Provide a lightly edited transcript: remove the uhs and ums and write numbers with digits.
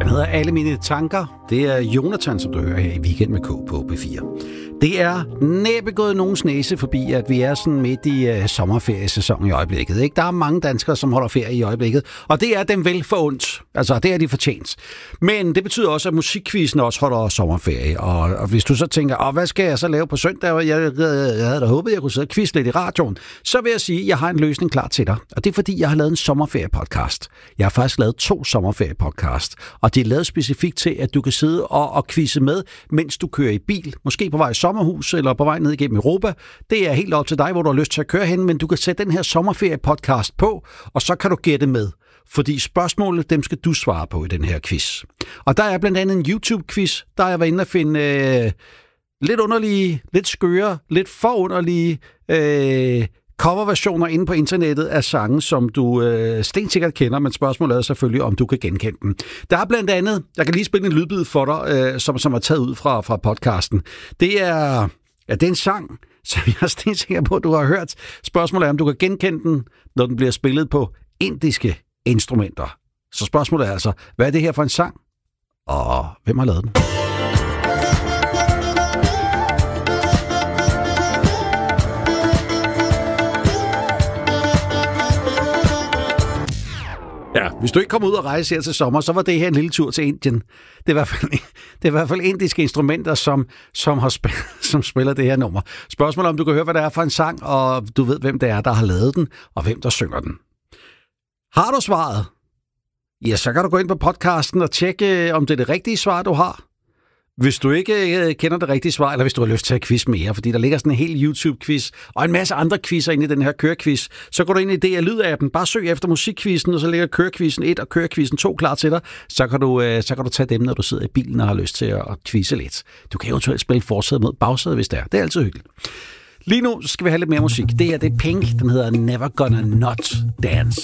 Han hedder Alle mine tanker. Det er Jonathan, som du hører her i Weekend med K på P4. Det er næppe gået nogens næse forbi, at vi er sådan midt i sommerferiesæsonen i øjeblikket. Ikke? Der er mange danskere, som holder ferie i øjeblikket, og det er dem vel forundt. Altså, det er de fortjent. Men det betyder også, at musikquizzen også holder sommerferie. Og hvis du så tænker, hvad skal jeg så lave på søndag? Jeg havde da håbet, jeg kunne sidde og quizze lidt i radioen. Så vil jeg sige, at jeg har en løsning klar til dig. Og det er, fordi jeg har lavet en sommerferiepodcast. Jeg har faktisk lavet 2 sommerferiepodcast. Og det er lavet specifikt til, at du kan sidde og quizze med, mens du kører i bil. Måske på vej i sommerhus eller på vej ned igennem Europa. Det er helt op til dig, hvor du har lyst til at køre hen, men du kan sætte den her sommerferiepodcast på, og så kan du gætte med. Fordi spørgsmålene, dem skal du svare på i den her quiz. Og der er blandt andet en YouTube-quiz, der er jeg været inde at finde lidt underlige, lidt skøre, lidt forunderlige coverversioner inde på internettet af sange, som du stensikkert kender, men spørgsmålet er selvfølgelig, om du kan genkende dem. Der er blandt andet, jeg kan lige spille en lydbid for dig, som er taget ud fra podcasten. Det er en sang, som jeg er stensikker på, at du har hørt. Spørgsmålet er, om du kan genkende den, når den bliver spillet på indiske instrumenter. Så spørgsmålet er altså, hvad er det her for en sang? Og hvem har lavet den? Ja, hvis du ikke kommer ud og rejse her til sommer, så var det her en lille tur til Indien. Det er i hvert fald indiske instrumenter, som spiller det her nummer. Spørgsmålet om du kan høre, hvad det er for en sang, og du ved, hvem det er, der har lavet den, og hvem der synger den. Har du svaret? Ja, så kan du gå ind på podcasten og tjekke, om det er det rigtige svar, du har. Hvis du ikke kender det rigtige svar, eller hvis du har lyst til at quiz mere, fordi der ligger sådan en hel YouTube-quiz og en masse andre quizzer inde i den her kørequiz, så går du ind i DR Lyd-appen, bare søg efter musikquizzen, og så ligger kørequizzen 1 og kørequizzen 2 klar til dig. Så kan du tage dem, når du sidder i bilen og har lyst til at quizze lidt. Du kan eventuelt spille forsæde mod bagsæde, hvis det er. Det er altid hyggeligt. Lige nu skal vi have lidt mere musik. Det her, det er Pink. Den hedder Never Gonna Not Dance.